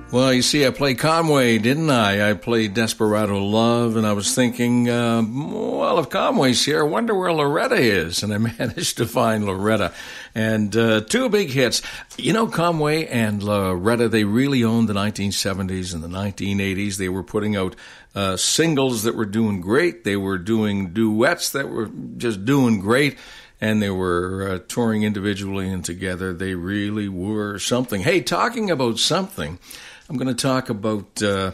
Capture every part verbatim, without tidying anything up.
Well, you see, I played Conway, didn't I? I played Desperado Love, and I was thinking, uh, well, if Conway's here, I wonder where Loretta is. And I managed to find Loretta. And uh, two big hits. You know, Conway and Loretta, they really owned the nineteen seventies and the nineteen eighties. They were putting out uh, singles that were doing great. They were doing duets that were just doing great. And they were uh, touring individually and together. They really were something. Hey, talking about something, I'm going to talk about uh,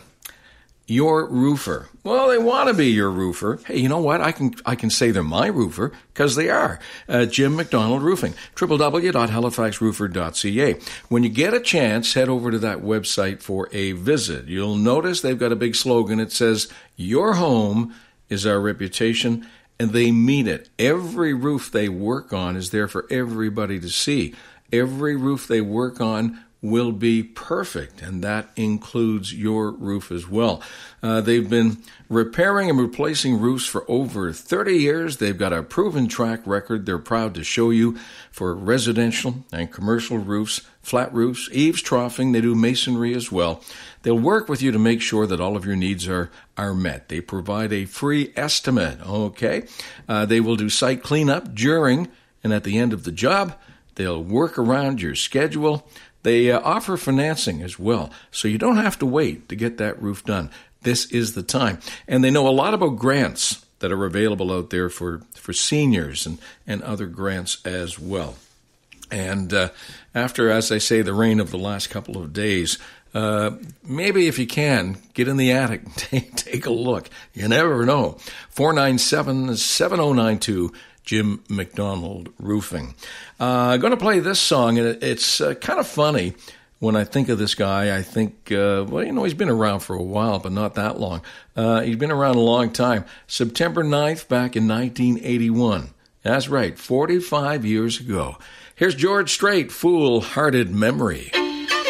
your roofer. Well, they want to be your roofer. Hey, you know what? I can I can say they're my roofer because they are. Uh, Jim McDonald Roofing, w w w dot halifax roofer dot c a. When you get a chance, head over to that website for a visit. You'll notice they've got a big slogan. It says, "Your home is our reputation." And they mean it. Every roof they work on is there for everybody to see. Every roof they work on will be perfect, and that includes your roof as well. Uh, they've been repairing and replacing roofs for over thirty years. They've got a proven track record they're proud to show you for residential and commercial roofs, flat roofs, eaves, troughing. They do masonry as well. They'll work with you to make sure that all of your needs are, are met. They provide a free estimate, okay? Uh, they will do site cleanup during and at the end of the job. They'll work around your schedule. They uh, offer financing as well, so you don't have to wait to get that roof done. This is the time. And they know a lot about grants that are available out there for, for seniors and, and other grants as well. And uh, after, as I say, the rain of the last couple of days, uh, maybe if you can, get in the attic and take, take a look. You never know. four nine seven, seven oh nine two, Jim McDonald Roofing. I'm uh, going to play this song, and it, it's uh, kind of funny. When I think of this guy, I think, uh, well, you know, he's been around for a while, but not that long. Uh, he's been around a long time. September ninth, back in nineteen eighty-one. That's right, forty-five years ago. Here's George Strait, Fool-Hearted Memory.